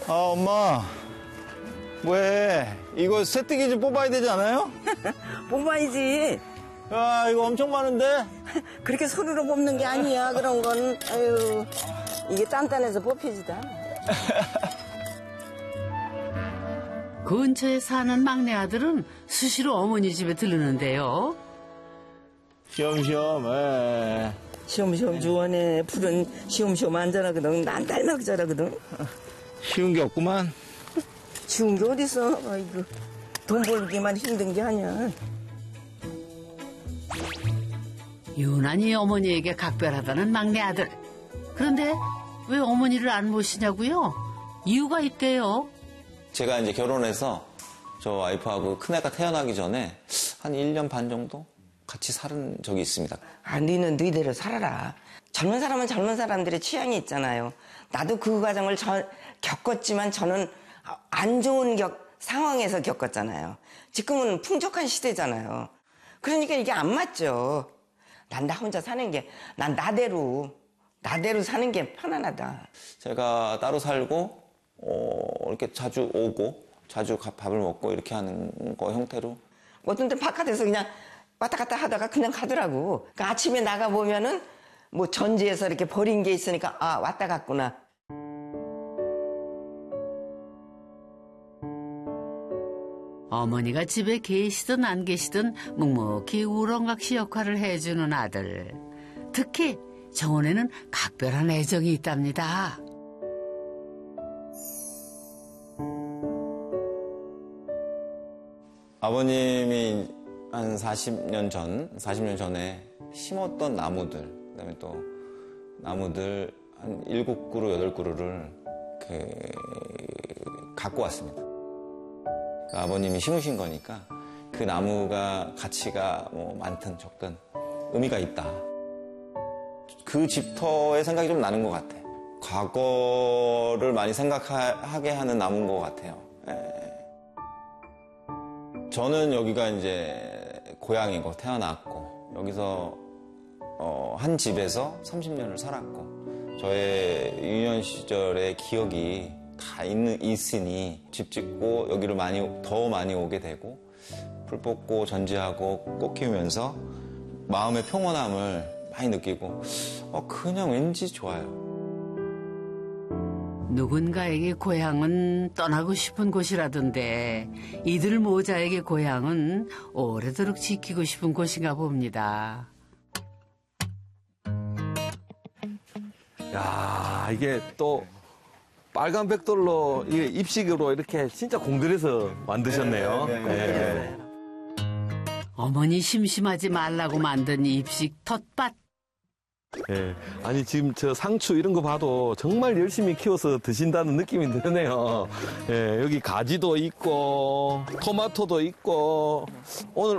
아, 엄마. 왜? 이거 새뜨기 좀 뽑아야 되지 않아요? 뽑아야지. 야, 이거 엄청 많은데? 그렇게 손으로 뽑는 게 아니야, 그런 건. 아유, 이게 단단해서 뽑히지도 않아. 근처에 사는 막내 아들은 수시로 어머니 집에 들르는데요. 시험시험, 에. 시험시험 좋아하네. 풀은 시험시험 안 잘하거든. 난 딸막 잘하거든. 쉬운 게 없구만. 쉬운 게 어딨어. 아이고, 돈 벌기만 힘든 게 아니야. 유난히 어머니에게 각별하다는 막내 아들. 그런데 왜 어머니를 안 모시냐고요? 이유가 있대요. 제가 이제 결혼해서 저 와이프하고 큰애가 태어나기 전에 한 1년 반 정도 같이 살은 적이 있습니다. 아, 너는 너희대로 살아라. 젊은 사람은 젊은 사람들의 취향이 있잖아요. 나도 그 과정을 겪었지만 저는 안 좋은 상황에서 겪었잖아요. 지금은 풍족한 시대잖아요. 그러니까 이게 안 맞죠. 난 나 혼자 사는 게, 난 나대로 사는 게 편안하다. 제가 따로 살고 이렇게 자주 오고 자주 밥을 먹고 이렇게 하는 거 형태로. 어떤 때 바깥에서 그냥 왔다 갔다 하다가 그냥 가더라고. 그러니까 아침에 나가보면은 뭐 전지에서 이렇게 버린 게 있으니까 아, 왔다 갔구나. 어머니가 집에 계시든 안 계시든 묵묵히 우렁각시 역할을 해주는 아들. 특히 정원에는 각별한 애정이 있답니다. 아버님이 한 40년 전에 심었던 나무들, 그다음에 또 나무들 한 7그루, 8그루를 갖고 왔습니다. 아버님이 심으신 거니까 그 나무가 가치가 뭐 많든 적든 의미가 있다. 그 집터의 생각이 좀 나는 것 같아. 과거를 많이 생각하게 하는 나무인 것 같아요. 저는 여기가 이제 고향이고 태어났고 여기서 한 집에서 30년을 살았고 저의 유년 시절의 기억이 다 있으니 집 짓고 여기를 더 많이 오게 되고 풀 뽑고 전지하고 꽃 키우면서 마음의 평온함을 많이 느끼고 그냥 왠지 좋아요. 누군가에게 고향은 떠나고 싶은 곳이라던데 이들 모자에게 고향은 오래도록 지키고 싶은 곳인가 봅니다. 야, 이게 또 빨간 벽돌로 이게 입식으로 이렇게 진짜 공들여서 만드셨네요. 네. 어머니 심심하지 말라고 만든 입식 텃밭. 예. 아니, 지금 저 상추 이런 거 봐도 정말 열심히 키워서 드신다는 느낌이 드네요. 예, 여기 가지도 있고, 토마토도 있고, 오늘